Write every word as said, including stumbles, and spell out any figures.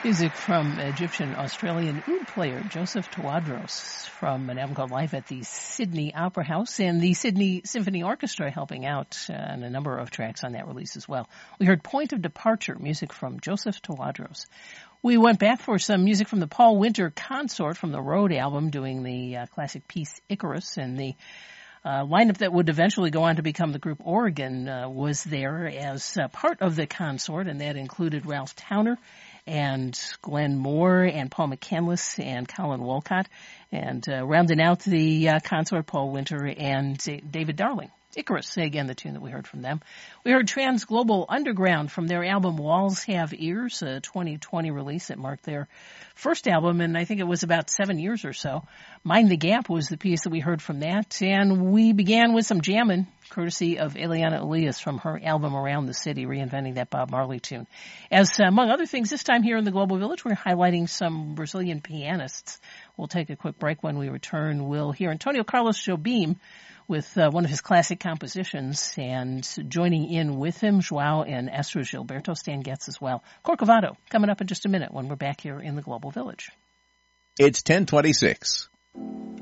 Music from Egyptian-Australian oud player Joseph Tawadros from an album called Live at the Sydney Opera House, and the Sydney Symphony Orchestra helping out uh, on a number of tracks on that release as well. We heard Point of Departure, music from Joseph Tawadros. We went back for some music from the Paul Winter Consort from the Road album, doing the uh, classic piece Icarus, and the Uh, lineup that would eventually go on to become the group Oregon uh, was there as uh, part of the consort, and that included Ralph Towner and Glenn Moore and Paul McCandless and Colin Wolcott, and uh, rounding out the uh, consort, Paul Winter and uh, David Darling. Icarus, again, the tune that we heard from them. We heard Trans Global Underground from their album Walls Have Ears, a twenty twenty release that marked their first album, and I think it was about seven years or so. Mind the Gap was the piece that we heard from that, and we began with some jammin', courtesy of Eliana Elias from her album Around the City, reinventing that Bob Marley tune. As, uh, among other things, this time here in the Global Village, we're highlighting some Brazilian pianists. We'll take a quick break. When we return, we'll hear Antonio Carlos Jobim with uh, one of his classic compositions, and joining in with him, João and Esther Gilberto, Stan Getz as well. Corcovado, coming up in just a minute when we're back here in the Global Village. It's ten twenty-six.